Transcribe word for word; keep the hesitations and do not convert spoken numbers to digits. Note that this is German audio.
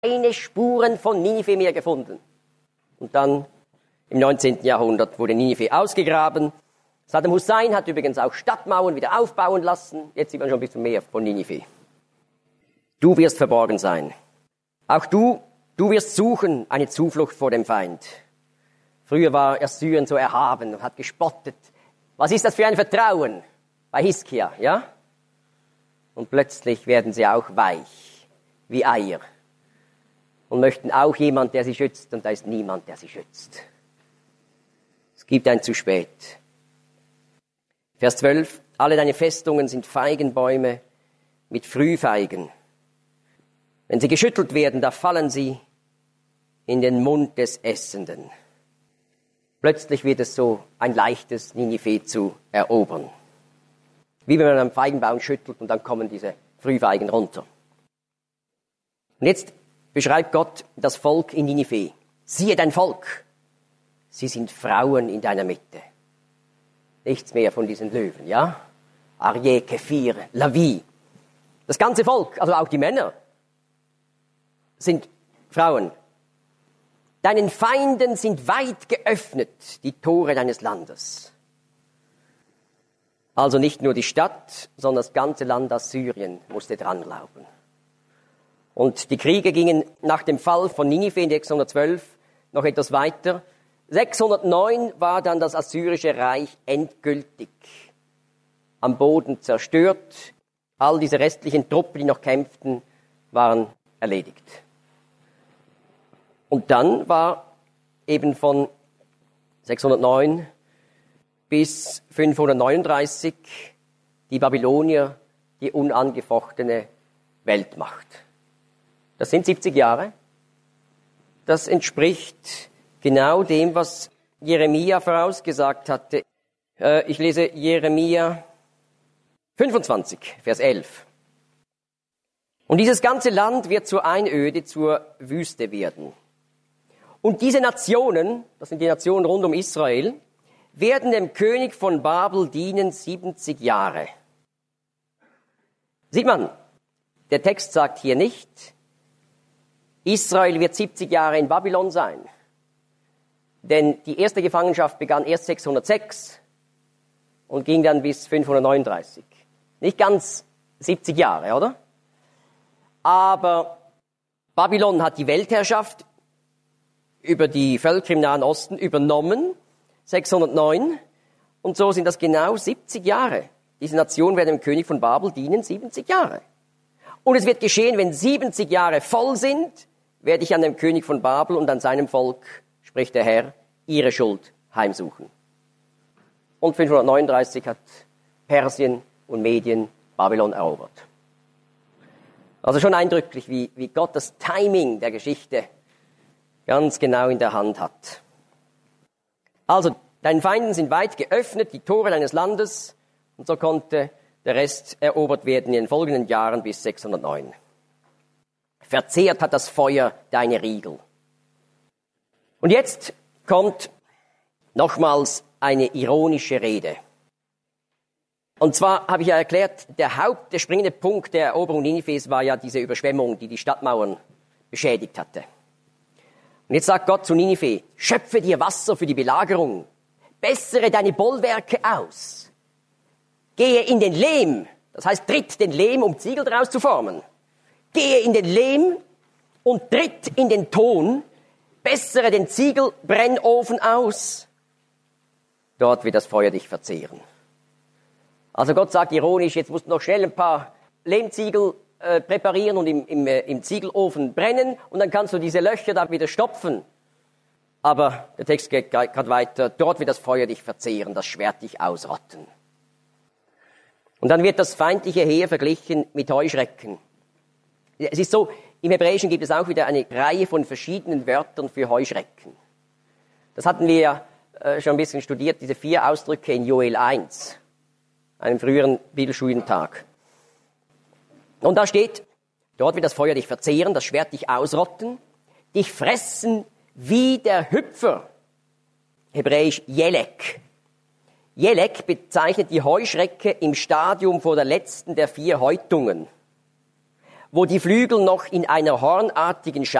keine Spuren von Ninive mehr gefunden. Und dann im neunzehnten Jahrhundert wurde Ninive ausgegraben. Saddam Hussein hat übrigens auch Stadtmauern wieder aufbauen lassen. Jetzt sieht man schon ein bisschen mehr von Ninive. Du wirst verborgen sein. Auch du, du wirst suchen eine Zuflucht vor dem Feind. Früher war Assyrien so erhaben und hat gespottet. Was ist das für ein Vertrauen? Bei Hiskia, ja? Und plötzlich werden sie auch weich, wie Eier. Und möchten auch jemand, der sie schützt, und da ist niemand, der sie schützt. Es gibt ein zu spät. Vers zwölf. Alle deine Festungen sind Feigenbäume mit Frühfeigen. Wenn sie geschüttelt werden, da fallen sie in den Mund des Essenden. Plötzlich wird es so ein leichtes Ninive zu erobern. Wie wenn man einen Feigenbaum schüttelt und dann kommen diese Frühfeigen runter. Und jetzt beschreibt Gott das Volk in Ninive. Siehe dein Volk, sie sind Frauen in deiner Mitte. Nichts mehr von diesen Löwen, ja? Arje, Kephir, Lavi. Das ganze Volk, also auch die Männer, sind Frauen. Deinen Feinden sind weit geöffnet die Tore deines Landes. Also nicht nur die Stadt, sondern das ganze Land Assyrien musste dran glauben. Und die Kriege gingen nach dem Fall von Ninive in sechshundertzwölf noch etwas weiter. sechshundertneun war dann das assyrische Reich endgültig am Boden zerstört. All diese restlichen Truppen, die noch kämpften, waren erledigt. Und dann war eben von sechshundertneun bis fünfhundertneununddreißig die Babylonier die unangefochtene Weltmacht. Das sind siebzig Jahre. Das entspricht genau dem, was Jeremia vorausgesagt hatte. Ich lese Jeremia fünfundzwanzig, Vers elf. Und dieses ganze Land wird zur Einöde, zur Wüste werden. Und diese Nationen, das sind die Nationen rund um Israel, werden dem König von Babel dienen siebzig Jahre. Sieht man, der Text sagt hier nicht, Israel wird siebzig Jahre in Babylon sein. Denn die erste Gefangenschaft begann erst sechshundertsechs und ging dann bis fünfhundertneununddreißig. Nicht ganz siebzig Jahre, oder? Aber Babylon hat die Weltherrschaft über die Völker im Nahen Osten übernommen, sechshundertneun, und so sind das genau siebzig Jahre. Diese Nation wird dem König von Babel dienen, siebzig Jahre. Und es wird geschehen, wenn siebzig Jahre voll sind, werde ich an dem König von Babel und an seinem Volk, spricht der Herr, ihre Schuld heimsuchen. Und fünfhundertneununddreißig hat Persien und Medien Babylon erobert. Also schon eindrücklich, wie, wie Gott das Timing der Geschichte ganz genau in der Hand hat. Also, deinen Feinden sind weit geöffnet, die Tore deines Landes, und so konnte der Rest erobert werden in den folgenden Jahren bis sechshundertneun. Verzehrt hat das Feuer deine Riegel. Und jetzt kommt nochmals eine ironische Rede. Und zwar habe ich ja erklärt, der Haupt, der springende Punkt der Eroberung Ninives war ja diese Überschwemmung, die die Stadtmauern beschädigt hatte. Und jetzt sagt Gott zu Ninive, schöpfe dir Wasser für die Belagerung, bessere deine Bollwerke aus, gehe in den Lehm, das heißt tritt den Lehm, um Ziegel daraus zu formen, gehe in den Lehm und tritt in den Ton, bessere den Ziegelbrennofen aus, dort wird das Feuer dich verzehren. Also Gott sagt ironisch, jetzt musst du noch schnell ein paar Lehmziegel äh, präparieren und im, im, äh, im Ziegelofen brennen und dann kannst du diese Löcher da wieder stopfen. Aber der Text geht gerade weiter, dort wird das Feuer dich verzehren, das Schwert dich ausrotten. Und dann wird das feindliche Heer verglichen mit Heuschrecken. Es ist so, im Hebräischen gibt es auch wieder eine Reihe von verschiedenen Wörtern für Heuschrecken. Das hatten wir ja äh, schon ein bisschen studiert, diese vier Ausdrücke in Joel eins. Einem früheren Bibelschulentag. Und da steht, dort wird das Feuer dich verzehren, das Schwert dich ausrotten, dich fressen wie der Hüpfer. Hebräisch Jelek. Jelek bezeichnet die Heuschrecke im Stadium vor der letzten der vier Häutungen. wo die Flügel noch in einer hornartigen